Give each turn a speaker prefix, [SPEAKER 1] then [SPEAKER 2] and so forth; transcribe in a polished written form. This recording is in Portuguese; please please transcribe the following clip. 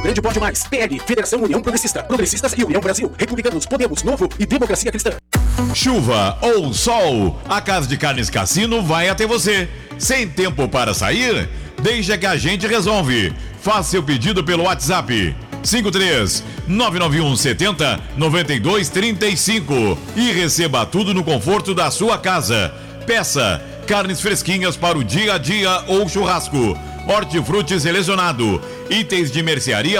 [SPEAKER 1] Grande Pode Mais, PL, Federação União Progressista, Progressistas e União Brasil, Republicanos, Podemos, Novo e Democracia Cristã.
[SPEAKER 2] Chuva ou sol, a Casa de Carnes Cassino vai até você. Sem tempo para sair? Deixa que a gente resolve. Faça seu pedido pelo WhatsApp 53-99170-9235 e receba tudo no conforto da sua casa. Peça carnes fresquinhas para o dia a dia ou churrasco, hortifruti selecionado, itens de mercearia